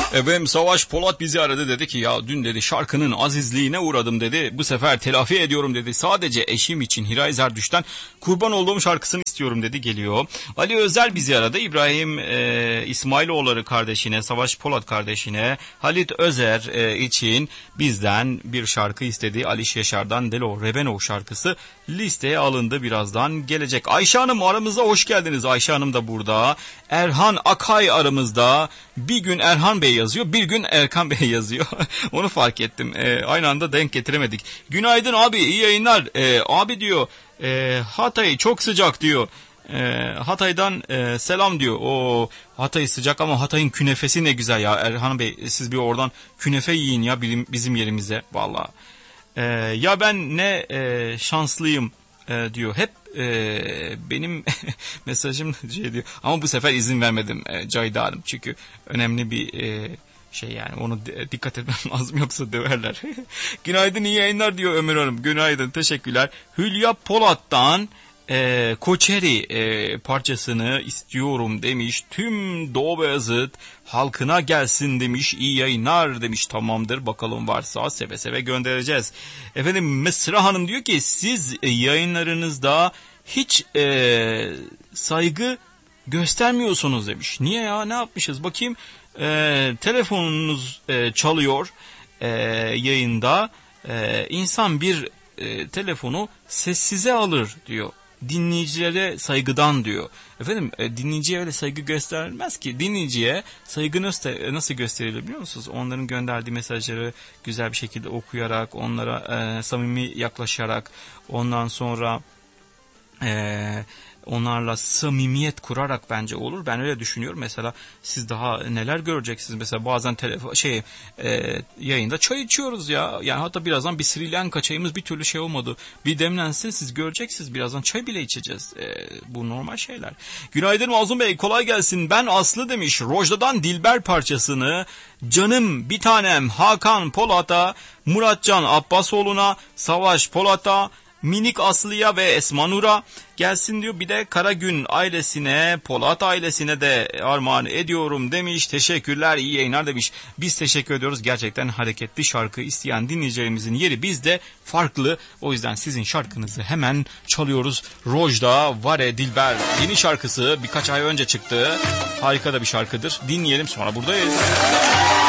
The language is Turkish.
Efendim Savaş Polat bizi aradı, dedi ki ya dün dedi şarkının azizliğine uğradım dedi. Bu sefer telafi ediyorum dedi. Sadece eşim için Hiray Zerdüş'ten kurban olduğum şarkısını istiyorum dedi, geliyor. Ali Özel bizi aradı. İbrahim İsmailoğulları kardeşine, Savaş Polat kardeşine, Halit Özer için bizden bir şarkı istedi. Aliş Yaşar'dan Delo Revenov şarkısı listeye alındı, birazdan gelecek. Ayşe Hanım aramızda, hoş geldiniz. Ayşe Hanım da burada. Erhan Akay aramızda. Bir gün Erhan Bey yazıyor, bir gün Erkan Bey yazıyor. Onu fark ettim. Aynı anda denk getiremedik. Günaydın abi, iyi yayınlar. Abi diyor, Hatay çok sıcak diyor. Hatay'dan selam diyor. O Hatay sıcak ama Hatay'ın künefesi ne güzel ya. Erhan Bey, siz bir oradan künefe yiyin ya bizim yerimize. Vallahi. Ya ben ne şanslıyım diyor. Hep benim mesajım şey diyor. Ama bu sefer izin vermedim Cayda Hanım. Çünkü önemli bir şey, yani onu dikkat etmem lazım, yoksa döverler. Günaydın, iyi yayınlar diyor Ömer Hanım. Günaydın, teşekkürler. Hülya Polat'tan Koçeri parçasını istiyorum demiş. Tüm Doğu Beyazıt halkına gelsin demiş. İyi yayınlar demiş. Tamamdır, bakalım varsa seve seve göndereceğiz. Efendim Mesra Hanım diyor ki siz yayınlarınızda hiç saygı göstermiyorsunuz demiş. Niye ya, ne yapmışız bakayım. Telefonunuz çalıyor yayında. İnsan bir telefonu sessize alır diyor. Dinleyicilere saygıdan diyor. Efendim dinleyiciye öyle saygı gösterilmez ki. Dinleyiciye saygı nasıl gösterilir biliyor musunuz? Onların gönderdiği mesajları güzel bir şekilde okuyarak, onlara samimi yaklaşarak, ondan sonra onlarla samimiyet kurarak bence olur. Ben öyle düşünüyorum. Mesela siz daha neler göreceksiniz. Mesela bazen yayında çay içiyoruz ya. Yani hatta birazdan bir Sri Lanka çayımız bir türlü şey olmadı. Bir demlensin, siz göreceksiniz. Birazdan çay bile içeceğiz. Bu normal şeyler. Günaydın Mazlum Bey, kolay gelsin. Ben Aslı demiş. Rojda'dan Dilber parçasını canım bir tanem Hakan Polat'a, Muratcan Abbasoğlu'na, Savaş Polat'a, Minik Aslı'ya ve Esma Nur'a gelsin diyor. Bir de Karagün ailesine, Polat ailesine de armağan ediyorum demiş. Teşekkürler, iyi yayınlar demiş. Biz teşekkür ediyoruz. Gerçekten hareketli şarkı isteyen dinleyicilerimizin yeri bizde farklı. O yüzden sizin şarkınızı hemen çalıyoruz. Rojda Vare Dilber yeni şarkısı birkaç ay önce çıktı. Harika da bir şarkıdır. Dinleyelim, sonra buradayız.